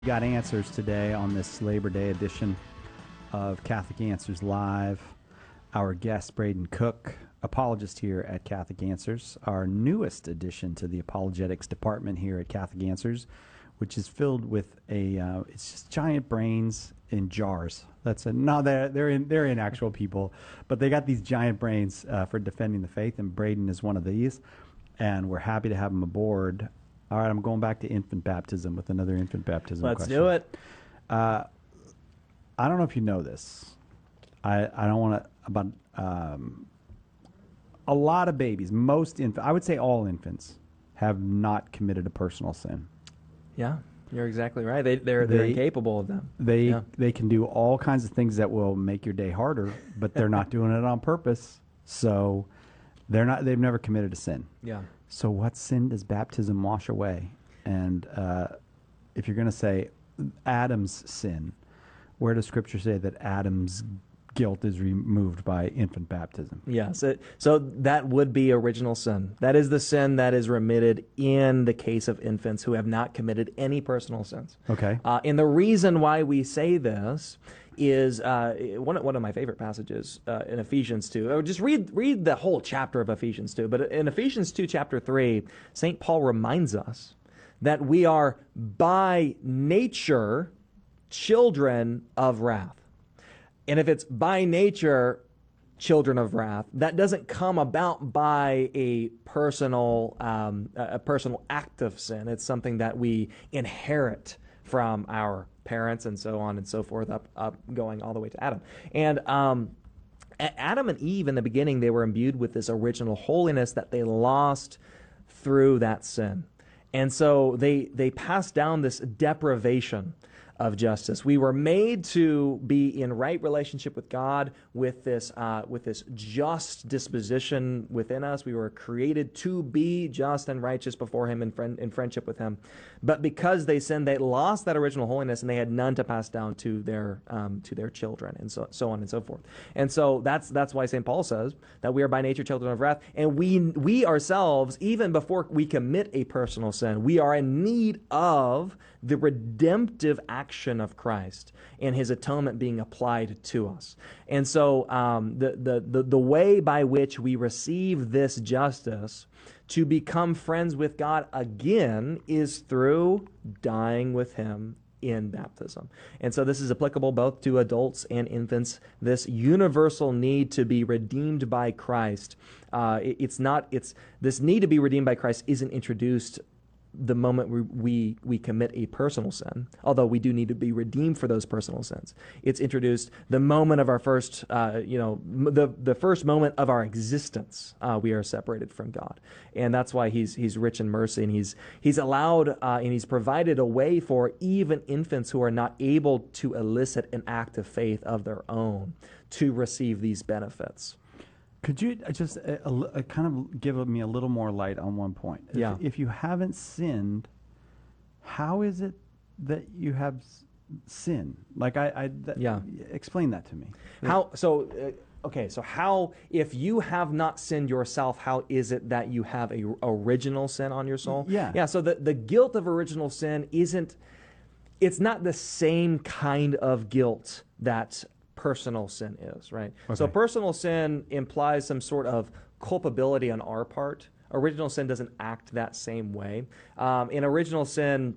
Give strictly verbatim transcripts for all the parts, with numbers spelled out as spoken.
We got answers today on this Labor Day edition of Catholic Answers Live. Our guest, Braden Cook, apologist here at Catholic Answers, our newest addition to the apologetics department here at Catholic Answers, which is filled with a uh, it's just giant brains in jars. That's a, no, they're they're in they're in actual people, but they got these giant brains uh, for defending the faith, and Braden is one of these, and we're happy to have him aboard. All right, I'm going back to infant baptism with another infant baptism Let's question. do it. Uh, I don't know if you know this. I, I don't want to, about um, a lot of babies, most infants, I would say all infants, have not committed a personal sin. Yeah, you're exactly right. They, they're, they're They- incapable of them. They Yeah. they can do all kinds of things that will make your day harder, but they're not doing it on purpose. So they're not. They've never committed a sin. Yeah. So what sin does baptism wash away? And uh, if you're going to say Adam's sin, where does Scripture say that Adam's guilt is removed by infant baptism? Yeah, so, so that would be original sin. That is the sin that is remitted in the case of infants who have not committed any personal sins. Okay. Uh, and the reason why we say this is uh, one, of, one of my favorite passages uh, in Ephesians two. Or just read, read the whole chapter of Ephesians two. But in Ephesians two, chapter three, Saint Paul reminds us that we are by nature children of wrath. And if it's by nature children of wrath, that doesn't come about by a personal um, a personal act of sin. It's something that we inherit from our parents and so on and so forth, up up going all the way to Adam. And um, Adam and Eve in the beginning, they were imbued with this original holiness that they lost through that sin. And so they they passed down this deprivation of justice. We were made to be in right relationship with God, with this uh, with this just disposition within us. We were created to be just and righteous before Him in, friend, in friendship with Him. But because they sinned, they lost that original holiness, and they had none to pass down to their um, to their children, and so so on and so forth. And so that's that's why Saint Paul says that we are by nature children of wrath, and we we ourselves, even before we commit a personal sin, we are in need of the redemptive action of Christ and His atonement being applied to us. And so um, the, the, the, the way by which we receive this justice to become friends with God again is through dying with Him in baptism. And so this is applicable both to adults and infants. This universal need to be redeemed by Christ. Uh, it, it's not, it's, this need to be redeemed by Christ isn't introduced the moment we, we we commit a personal sin, although we do need to be redeemed for those personal sins. It's introduced the moment of our first, uh, you know, m- the the first moment of our existence. Uh, we are separated from God, and that's why He's He's rich in mercy, and He's He's allowed uh, and He's provided a way for even infants who are not able to elicit an act of faith of their own to receive these benefits. Could you just uh, uh, kind of give me a little more light on one point? If, Yeah. If you haven't sinned, how is it that you have s- sin? Like I, I that, Yeah. Explain that to me. How so? Uh, okay, so how, if you have not sinned yourself, how is it that you have a original sin on your soul? Yeah. Yeah. So the the guilt of original sin isn't. It's not the same kind of guilt that personal sin is, right? So Okay. personal sin implies some sort of culpability on our part. Original sin doesn't act that same way. Um, and original sin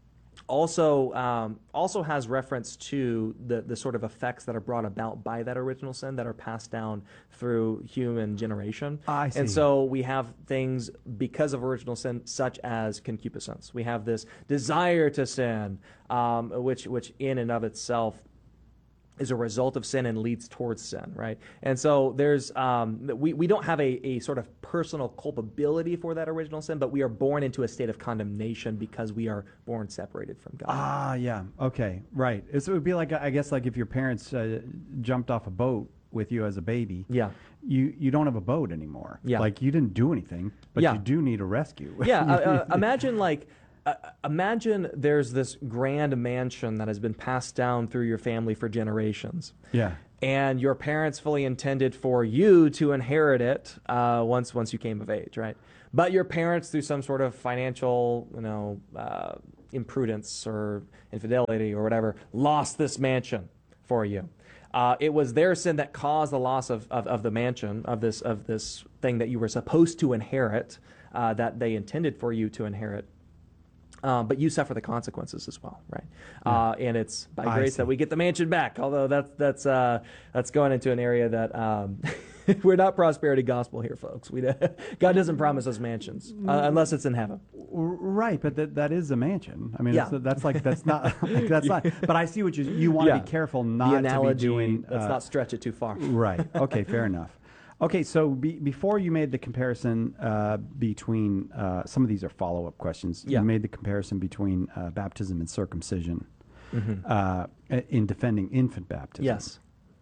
also um, also has reference to the, the sort of effects that are brought about by that original sin that are passed down through human generation. I see. And so we have things because of original sin, such as concupiscence. We have this desire to sin, um, which which in and of itself is a result of sin and leads towards sin, right? And so there's um, we we don't have a, a sort of personal culpability for that original sin, but we are born into a state of condemnation because we are born separated from God. Ah, yeah. Okay, right. It's, it would be like, I guess, like if your parents uh, jumped off a boat with you as a baby. Yeah. You you don't have a boat anymore. Yeah. Like you didn't do anything, but Yeah. you do need a rescue. Yeah, uh, uh, imagine like, uh, imagine there's this grand mansion that has been passed down through your family for generations. Yeah. And your parents fully intended for you to inherit it uh, once once you came of age, right? But your parents, through some sort of financial, you know, uh, imprudence or infidelity or whatever lost this mansion for you. Uh, it was their sin that caused the loss of, of, of the mansion, of this of this thing that you were supposed to inherit, uh, that they intended for you to inherit. Um, but you suffer the consequences as well, right? Yeah. Uh, and it's by I grace see. that we get the mansion back. Although that's that's uh, that's going into an area that um, we're not prosperity gospel here, folks. We God doesn't promise us mansions uh, unless it's in heaven. Right, but that that is a mansion. I mean, Yeah. it's, that's like that's not like, that's not. But I see what you you want to Yeah. be careful The not analogy, to be doing. let's uh, not stretch it too far. Right. Okay. Fair enough. Okay. So be, before you made the comparison uh, between uh, some of these are follow up questions. Yeah. You made the comparison between uh, baptism and circumcision Mhm. uh, in defending infant baptism. Yes.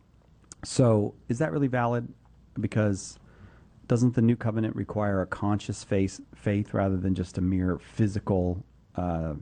So is that really valid? Because doesn't the new covenant require a conscious faith, faith rather than just a mere physical uh,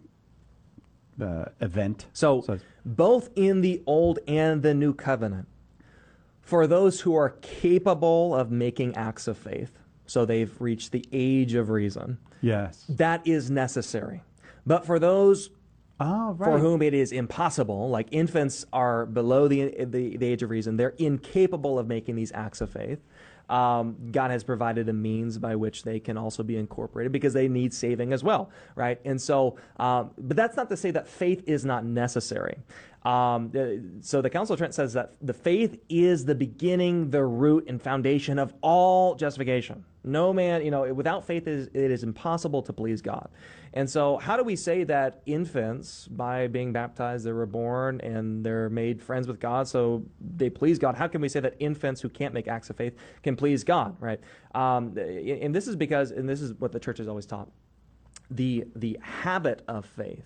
uh, event? So, So- both in the Old and the New Covenant, for those who are capable of making acts of faith, so they've reached the age of reason, Yes. that is necessary. But for those Oh, right. for whom it is impossible, like infants are below the, the, the age of reason, they're incapable of making these acts of faith. Um, God has provided a means by which they can also be incorporated because they need saving as well, right? And so, um, but that's not to say that faith is not necessary. Um, the, so the Council of Trent says that the faith is the beginning, the root, and foundation of all justification. No man, you know, without faith, it is, it is impossible to please God. And so how do we say that infants, by being baptized, they were born and they're made friends with God, so they please God? How can we say that infants who can't make acts of faith can please God, right? Um, and this is because, and this is what the church has always taught, the, the habit of faith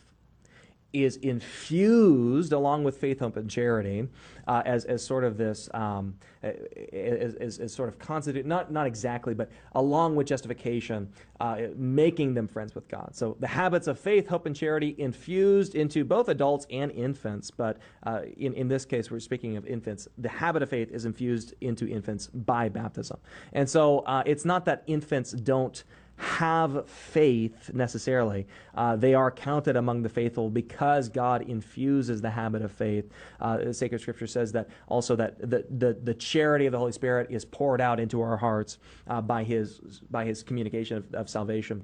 is infused along with faith, hope, and charity uh, as, as sort of this, um, as, as, as sort of constitute, not, not exactly, but along with justification, uh, making them friends with God. So the habits of faith, hope, and charity infused into both adults and infants, but uh, in, in this case, we're speaking of infants. The habit of faith is infused into infants by baptism. And so uh, it's not that infants don't have faith necessarily. Uh, they are counted among the faithful because God infuses the habit of faith. Uh, the Sacred Scripture says that also that the, the, the charity of the Holy Spirit is poured out into our hearts uh, by his by his communication of, of salvation.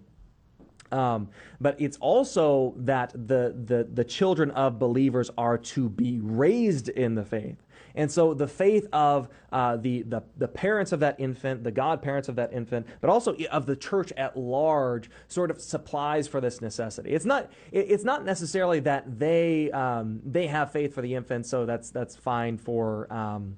Um, but it's also that the, the the children of believers are to be raised in the faith. And so the faith of uh, the, the the parents of that infant, the godparents of that infant, but also of the church at large, sort of supplies for this necessity. It's not it, it's not necessarily that they um, they have faith for the infant, so that's that's fine for. Um,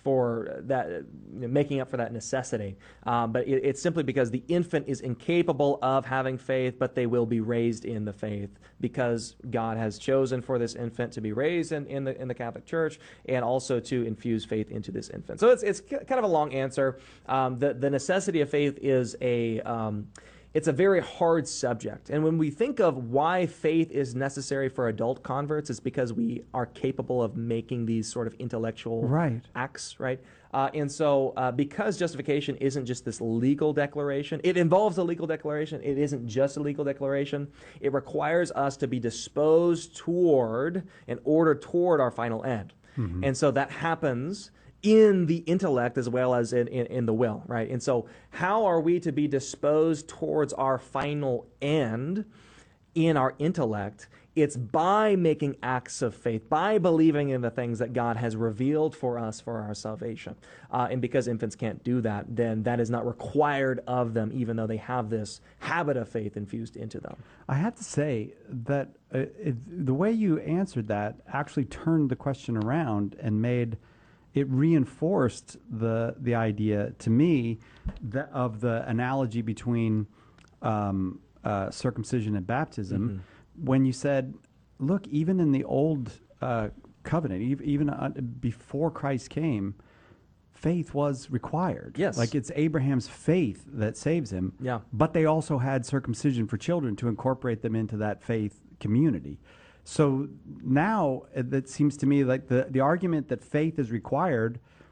for that, you know, making up for that necessity. Um, but it, it's simply because the infant is incapable of having faith, but they will be raised in the faith because God has chosen for this infant to be raised in, in, the, in the Catholic Church and also to infuse faith into this infant. So it's, it's kind of a long answer. Um, the, the necessity of faith is a... Um, It's a very hard subject. And when we think of why faith is necessary for adult converts, it's because we are capable of making these sort of intellectual Right. acts, right? Uh, and so uh, because justification isn't just this legal declaration, it involves a legal declaration. It isn't just a legal declaration. It requires us to be disposed toward and ordered toward our final end. Mm-hmm. And so that happens in the intellect as well as in, in, in the will, right? And so how are we to be disposed towards our final end in our intellect? It's by making acts of faith, by believing in the things that God has revealed for us for our salvation. Uh, and because infants can't do that, then that is not required of them, even though they have this habit of faith infused into them. I have to say that uh, it, the way you answered that actually turned the question around and made it reinforced the the idea to me that of the analogy between um, uh, circumcision and baptism. Mm-hmm. When you said, look, even in the old uh, covenant, e- even uh, before Christ came, faith was required. Yes. Like it's Abraham's faith that saves him. Yeah. But they also had circumcision for children to incorporate them into that faith community. So now it seems to me like the, the argument that faith is required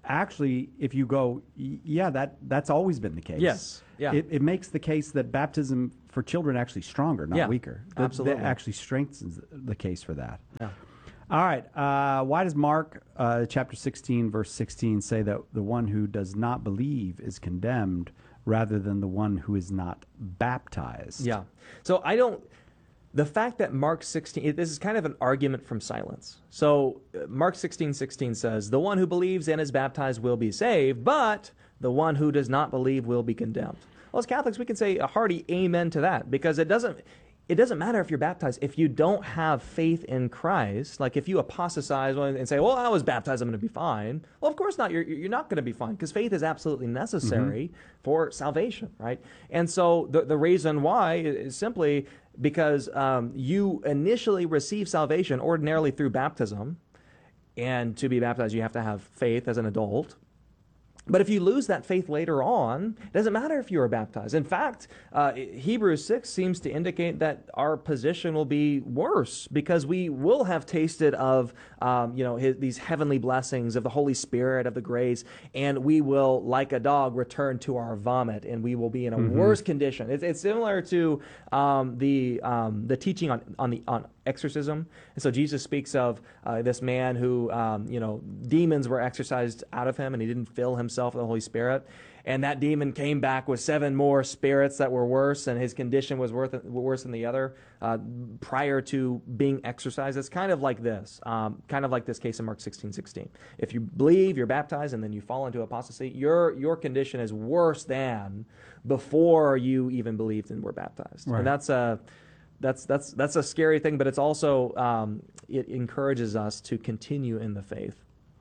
actually, if you go, y- yeah, that that's always been the case. Yes. Yeah. It, it makes the case that baptism for children actually stronger, not Yeah, weaker. That, absolutely. That actually strengthens the case for that. Yeah. All right. Uh, why does Mark uh, chapter sixteen, verse sixteen, say that the one who does not believe is condemned rather than the one who is not baptized? Yeah. So I don't. The fact that Mark sixteen, this is kind of an argument from silence. So uh, Mark sixteen sixteen says, the one who believes and is baptized will be saved, but the one who does not believe will be condemned. Well, as Catholics, we can say a hearty amen to that, because it doesn't. It doesn't matter if you're baptized. If you don't have faith in Christ, like if you apostatize and say, well, I was baptized, I'm going to be fine. Well, of course not. You're, you're not going to be fine, because faith is absolutely necessary mm-hmm. for salvation, right? And so the, the reason why is simply because um, you initially receive salvation ordinarily through baptism. And to be baptized, you have to have faith as an adult. But if you lose that faith later on, it doesn't matter if you are baptized. In fact, uh, Hebrews six seems to indicate that our position will be worse, because we will have tasted of um, you know his, these heavenly blessings of the Holy Spirit, of the grace, and we will, like a dog, return to our vomit, and we will be in a mm-hmm. worse condition. It's, it's similar to um, the um, the teaching on on the on exorcism. And so Jesus speaks of uh, this man who, um, you know, demons were exorcised out of him, and he didn't fill himself with the Holy Spirit. And that demon came back with seven more spirits that were worse, and his condition was worth, worse than the other uh, prior to being exorcised. It's kind of like this, um, kind of like this case in Mark sixteen sixteen. If you believe, you're baptized, and then you fall into apostasy, your your condition is worse than before you even believed and were baptized. Right. And that's a That's that's that's a scary thing, but it's also um, it encourages us to continue in the faith.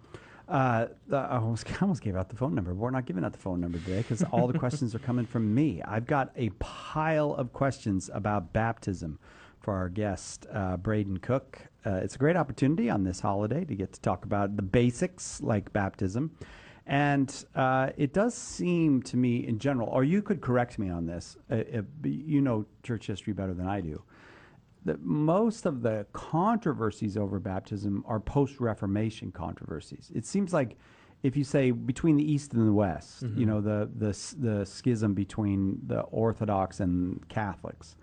Uh, I almost, I almost gave out the phone number. We're not giving out the phone number today because all the questions are coming from me. I've got a pile of questions about baptism for our guest, uh, Braden Cook. Uh, it's a great opportunity on this holiday to get to talk about the basics like baptism. And uh, it does seem to me in general, or you could correct me on this, uh, if, you know church history better than I do, that most of the controversies over baptism are post-Reformation controversies. It seems like if you say between the East and the West, mm-hmm. you know, the, the, the schism between the Orthodox and Catholics,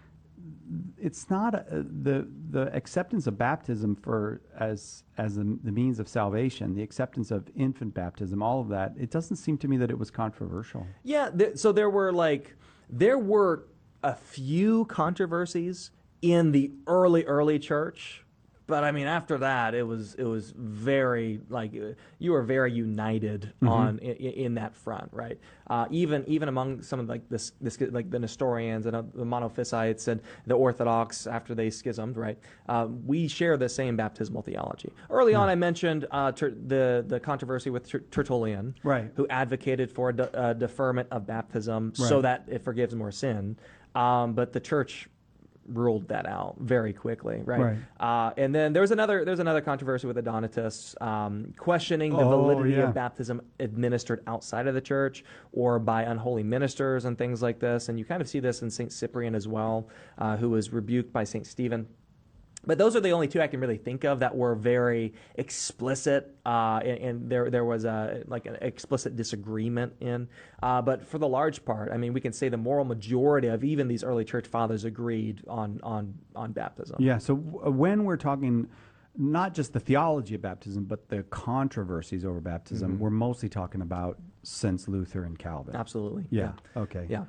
it's not a, the the acceptance of baptism for as as the, the means of salvation, the acceptance of infant baptism, all of that. It doesn't seem to me that it was controversial. Yeah, th- so there were like there were a few controversies in the early early church. But I mean, after that, it was it was very like you were very united mm-hmm. on in, in that front, right? Uh, even even among some of like this this like the Nestorians and uh, the Monophysites and the Orthodox after they schismed, right? Uh, we share the same baptismal theology. Early mm. on, I mentioned uh, ter- the the controversy with ter- Tertullian, right, who advocated for a, de- a deferment of baptism right. so that it forgives more sin, um, but the church ruled that out very quickly, right? right. Uh, and then there was another there's another controversy with the Donatists, um, questioning the oh, validity yeah. of baptism administered outside of the church or by unholy ministers and things like this. And you kind of see this in Saint Cyprian as well, uh, who was rebuked by Saint Stephen. But those are the only two I can really think of that were very explicit, uh, and, and there there was a like an explicit disagreement in. Uh, but for the large part, I mean, we can say the moral majority of even these early church fathers agreed on on on baptism. Yeah. So w- when we're talking not just the theology of baptism, but the controversies over baptism, mm-hmm. we're mostly talking about since Luther and Calvin. Absolutely. Yeah. yeah. Okay. Yeah.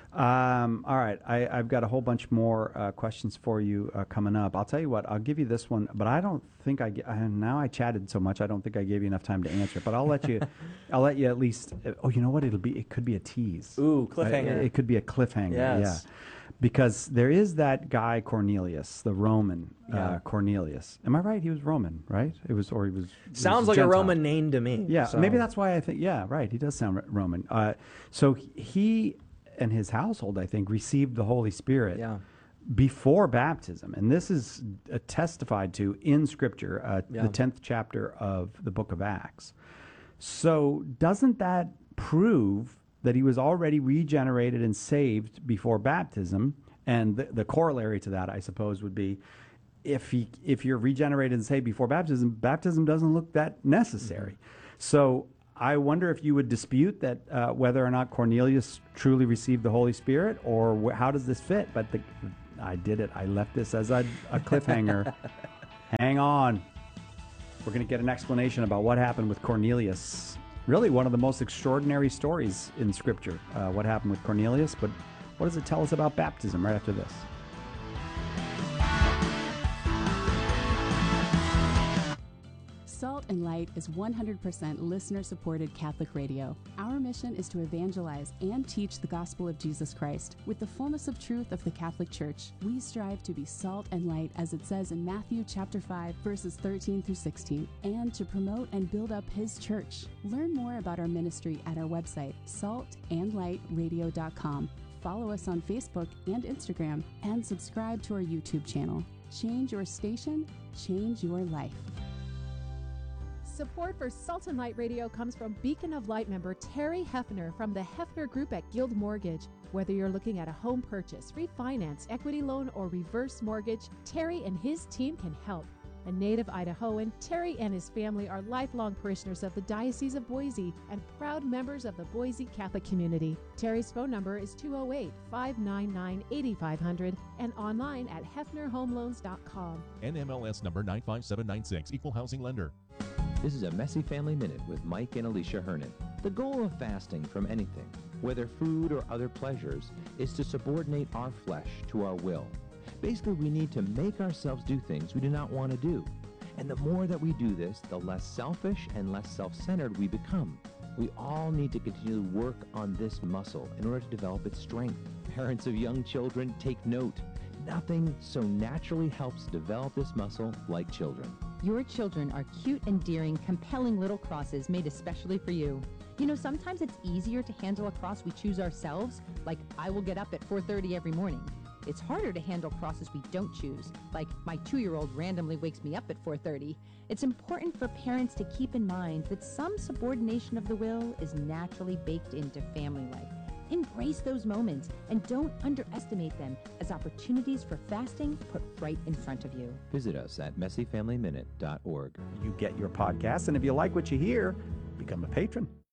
Um, all right, I, I've got a whole bunch more uh, questions for you uh, coming up. I'll tell you what, I'll give you this one, but I don't think I, uh, now I chatted so much, I don't think I gave you enough time to answer it, but I'll let you, I'll let you at least, uh, oh, you know what, it'll be, it could be a tease. Ooh, cliffhanger. Uh, it, it could be a cliffhanger, yes. yeah. Because there is that guy Cornelius, the Roman yeah. uh, Cornelius. Am I right? He was Roman, right? It was, or he was. Sounds was like Gentile. a Roman name to me. Yeah, so. maybe that's why I think. Yeah, right. He does sound Roman. Uh, so he and his household, I think, received the Holy Spirit yeah. before baptism, and this is uh, testified to in Scripture, uh, yeah. the tenth chapter of the Book of Acts. So doesn't that prove that he was already regenerated and saved before baptism? And the, the corollary to that, I suppose, would be if he if you're regenerated and saved before baptism, baptism doesn't look that necessary. Mm-hmm. So I wonder if you would dispute that uh, whether or not Cornelius truly received the Holy Spirit, or wh- how does this fit? But the, I did it. I left this as a, a cliffhanger. Hang on. We're going to get an explanation about what happened with Cornelius. Really one of the most extraordinary stories in Scripture, uh, what happened with Cornelius. But what does it tell us about baptism right after this? Salt and Light is one hundred percent listener-supported Catholic radio. Our mission is to evangelize and teach the gospel of Jesus Christ. With the fullness of truth of the Catholic Church, we strive to be salt and light, as it says in Matthew chapter five, verses thirteen through sixteen, and to promote and build up His church. Learn more about our ministry at our website, salt and light radio dot com. Follow us on Facebook and Instagram, and subscribe to our YouTube channel. Change your station, change your life. Support for Salt and Light Radio comes from Beacon of Light member Terry Hefner from the Hefner Group at Guild Mortgage. Whether you're looking at a home purchase, refinance, equity loan, or reverse mortgage, Terry and his team can help. A native Idahoan, Terry and his family are lifelong parishioners of the Diocese of Boise and proud members of the Boise Catholic community. Terry's phone number is two oh eight, five nine nine, eight five zero zero and online at hefner home loans dot com. N M L S number nine five seven nine six, Equal Housing Lender. This is a Messy Family Minute with Mike and Alicia Hernan. The goal of fasting from anything, whether food or other pleasures, is to subordinate our flesh to our will. Basically, we need to make ourselves do things we do not want to do. And the more that we do this, the less selfish and less self-centered we become. We all need to continue to work on this muscle in order to develop its strength. Parents of young children, take note. Nothing so naturally helps develop this muscle like children. Your children are cute, endearing, compelling little crosses made especially for you. You know, sometimes it's easier to handle a cross we choose ourselves, like I will get up at four thirty every morning. It's harder to handle crosses we don't choose, like my two-year-old randomly wakes me up at four thirty. It's important for parents to keep in mind that some subordination of the will is naturally baked into family life. Embrace those moments and don't underestimate them as opportunities for fasting put right in front of you. Visit us at messy family minute dot org. You get your podcast, and if you like what you hear, become a patron.